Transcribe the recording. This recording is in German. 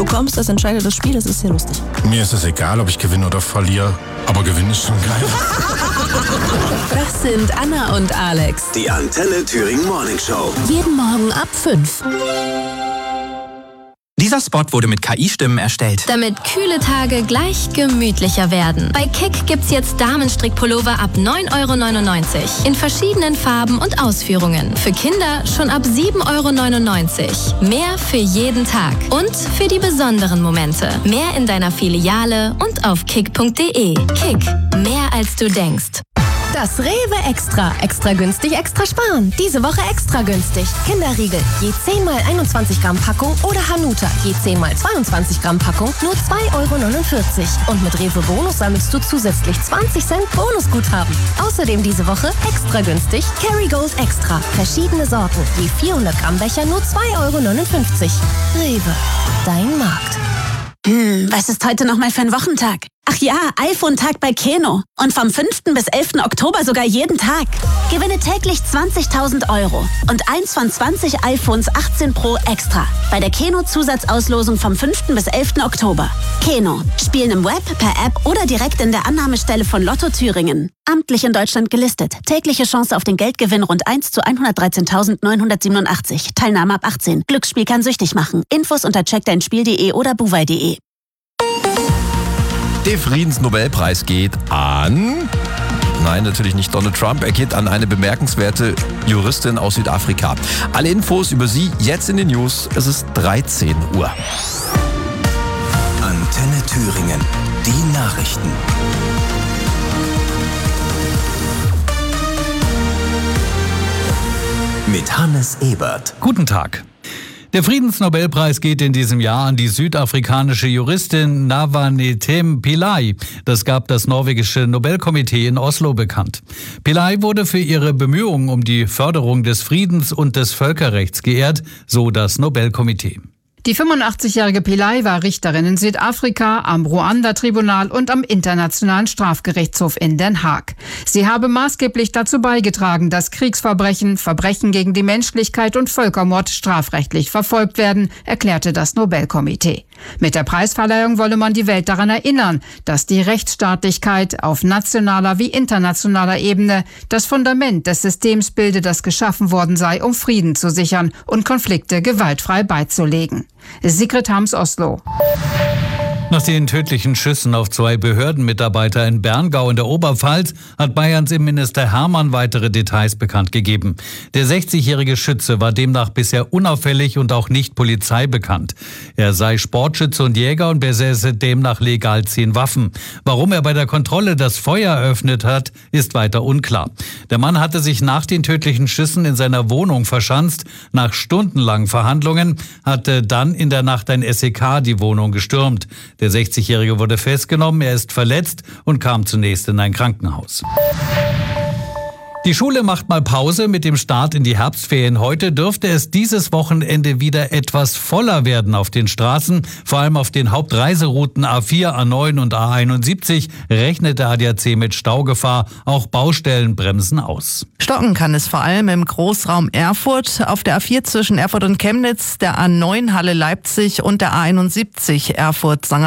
bekommst, das entscheidet das Spiel. Das ist sehr lustig. Mir ist es egal, ob ich gewinne oder verliere. Aber gewinnen ist schon geil. Das sind Anna und Alex. Die Antenne Thüringen Morning Show. Jeden Morgen ab 5. Dieser Spot wurde mit KI-Stimmen erstellt. Damit kühle Tage gleich gemütlicher werden. Bei Kick gibt's jetzt Damenstrickpullover ab 9,99 € in verschiedenen Farben und Ausführungen. Für Kinder schon ab 7,99 €. Mehr für jeden Tag und für die besonderen Momente. Mehr in deiner Filiale und auf kick.de. Kick, mehr als du denkst. Das Rewe Extra. Extra günstig, extra sparen. Diese Woche extra günstig. Kinderriegel, je 10 mal 21 Gramm Packung oder Hanuta, je 10 mal 22 Gramm Packung, nur 2,49 €. Und mit Rewe Bonus sammelst du zusätzlich 20 Cent Bonusguthaben. Außerdem diese Woche extra günstig Kerrygold Extra. Verschiedene Sorten, je 400 Gramm Becher, nur 2,59 €. Rewe, dein Markt. Was ist heute nochmal für ein Wochentag? Ach ja, iPhone-Tag bei Keno. Und vom 5. bis 11. Oktober sogar jeden Tag. Gewinne täglich 20.000 € und eins von 20 iPhones 18 Pro extra. Bei der Keno-Zusatzauslosung vom 5. bis 11. Oktober. Keno. Spielen im Web, per App oder direkt in der Annahmestelle von Lotto Thüringen. Amtlich in Deutschland gelistet. Tägliche Chance auf den Geldgewinn rund 1 zu 113.987. Teilnahme ab 18. Glücksspiel kann süchtig machen. Infos unter checkdeinspiel.de oder buwei.de. Der Friedensnobelpreis geht an... Nein, natürlich nicht Donald Trump. Er geht an eine bemerkenswerte Juristin aus Südafrika. Alle Infos über sie jetzt in den News. Es ist 13 Uhr. Antenne Thüringen. Die Nachrichten. Mit Hannes Ebert. Guten Tag. Der Friedensnobelpreis geht in diesem Jahr an die südafrikanische Juristin Navanetem Pillay. Das gab das norwegische Nobelkomitee in Oslo bekannt. Pillay wurde für ihre Bemühungen um die Förderung des Friedens und des Völkerrechts geehrt, so das Nobelkomitee. Die 85-jährige Pillay war Richterin in Südafrika, am Ruanda-Tribunal und am Internationalen Strafgerichtshof in Den Haag. Sie habe maßgeblich dazu beigetragen, dass Kriegsverbrechen, Verbrechen gegen die Menschlichkeit und Völkermord strafrechtlich verfolgt werden, erklärte das Nobelkomitee. Mit der Preisverleihung wolle man die Welt daran erinnern, dass die Rechtsstaatlichkeit auf nationaler wie internationaler Ebene das Fundament des Systems bilde, das geschaffen worden sei, um Frieden zu sichern und Konflikte gewaltfrei beizulegen. Sigrid Hams, Oslo. Nach den tödlichen Schüssen auf 2 Behördenmitarbeiter in Berngau in der Oberpfalz hat Bayerns Innenminister Hermann weitere Details bekannt gegeben. Der 60-jährige Schütze war demnach bisher unauffällig und auch nicht polizeibekannt. Er sei Sportschütze und Jäger und besäße demnach legal 10 Waffen. Warum er bei der Kontrolle das Feuer eröffnet hat, ist weiter unklar. Der Mann hatte sich nach den tödlichen Schüssen in seiner Wohnung verschanzt. Nach stundenlangen Verhandlungen hatte dann in der Nacht ein SEK die Wohnung gestürmt. Der 60-Jährige wurde festgenommen, er ist verletzt und kam zunächst in ein Krankenhaus. Die Schule macht mal Pause mit dem Start in die Herbstferien. Heute dürfte es dieses Wochenende wieder etwas voller werden auf den Straßen. Vor allem auf den Hauptreiserouten A4, A9 und A71 rechnet der ADAC mit Staugefahr. Auch Baustellen bremsen aus. Stocken kann es vor allem im Großraum Erfurt, auf der A4 zwischen Erfurt und Chemnitz, der A9 Halle Leipzig und der A71 Erfurt-St.